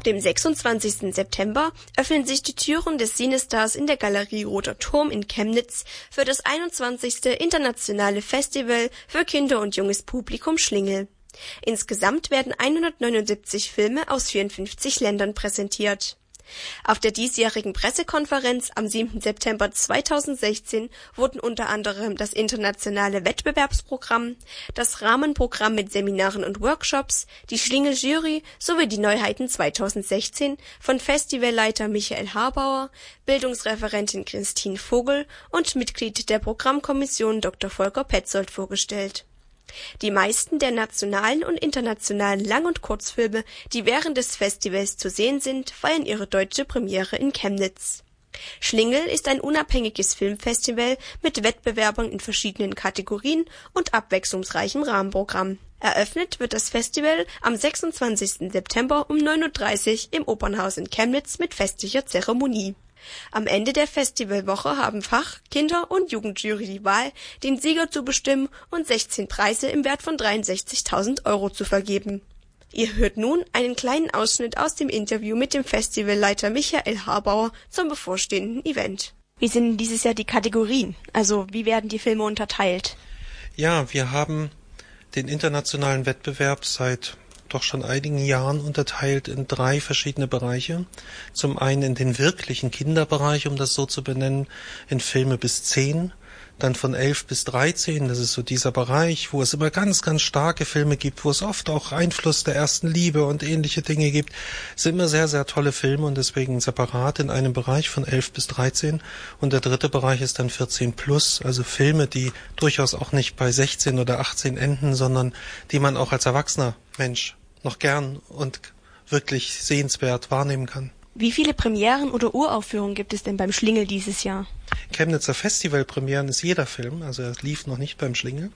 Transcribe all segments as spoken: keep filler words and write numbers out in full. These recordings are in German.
Ab dem sechsundzwanzigsten September öffnen sich die Türen des Cinestars in der Galerie Roter Turm in Chemnitz für das einundzwanzigste Internationale Festival für Kinder- und junges Publikum Schlingel. Insgesamt werden hundertneunundsiebzig Filme aus vierundfünfzig Ländern präsentiert. Auf der diesjährigen Pressekonferenz am siebten September zweitausendsechzehn wurden unter anderem das internationale Wettbewerbsprogramm, das Rahmenprogramm mit Seminaren und Workshops, die Schlingel-Jury sowie die Neuheiten zweitausendsechzehn von Festivalleiter Michael Harbauer, Bildungsreferentin Christine Vogel und Mitglied der Programmkommission Doktor Volker Petzold vorgestellt. Die meisten der nationalen und internationalen Lang- und Kurzfilme, die während des Festivals zu sehen sind, feiern ihre deutsche Premiere in Chemnitz. Schlingel ist ein unabhängiges Filmfestival mit Wettbewerbern in verschiedenen Kategorien und abwechslungsreichem Rahmenprogramm. Eröffnet wird das Festival am sechsundzwanzigsten September um neun Uhr dreißig im Opernhaus in Chemnitz mit festlicher Zeremonie. Am Ende der Festivalwoche haben Fach-, Kinder- und Jugendjury die Wahl, den Sieger zu bestimmen und sechzehn Preise im Wert von dreiundsechzigtausend Euro zu vergeben. Ihr hört nun einen kleinen Ausschnitt aus dem Interview mit dem Festivalleiter Michael Harbauer zum bevorstehenden Event. Wie sind dieses Jahr die Kategorien? Also wie werden die Filme unterteilt? Ja, wir haben den internationalen Wettbewerb seit doch schon einigen Jahren unterteilt in drei verschiedene Bereiche. Zum einen in den wirklichen Kinderbereich, um das so zu benennen, in Filme bis zehn, dann von elf bis dreizehn, das ist so dieser Bereich, wo es immer ganz, ganz starke Filme gibt, wo es oft auch Einfluss der ersten Liebe und ähnliche Dinge gibt. Es sind immer sehr, sehr tolle Filme und deswegen separat in einem Bereich von elf bis dreizehn. Und der dritte Bereich ist dann vierzehn plus, also Filme, die durchaus auch nicht bei sechzehn oder achtzehn enden, sondern die man auch als erwachsener Mensch noch gern und wirklich sehenswert wahrnehmen kann. Wie viele Premieren oder Uraufführungen gibt es denn beim Schlingel dieses Jahr? Chemnitzer Festivalpremieren ist jeder Film, also er lief noch nicht beim Schlingel.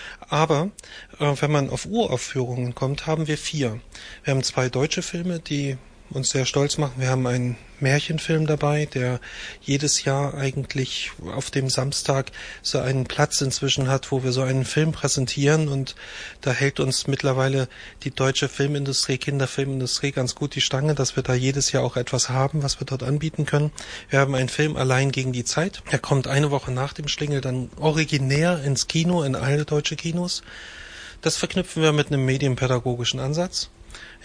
Aber äh, wenn man auf Uraufführungen kommt, haben wir vier. Wir haben zwei deutsche Filme, die uns sehr stolz machen. Wir haben einen Märchenfilm dabei, der jedes Jahr eigentlich auf dem Samstag so einen Platz inzwischen hat, wo wir so einen Film präsentieren, und da hält uns mittlerweile die deutsche Filmindustrie, Kinderfilmindustrie ganz gut die Stange, dass wir da jedes Jahr auch etwas haben, was wir dort anbieten können. Wir haben einen Film Allein gegen die Zeit. Der kommt eine Woche nach dem Schlingel dann originär ins Kino, in alle deutsche Kinos. Das verknüpfen wir mit einem medienpädagogischen Ansatz.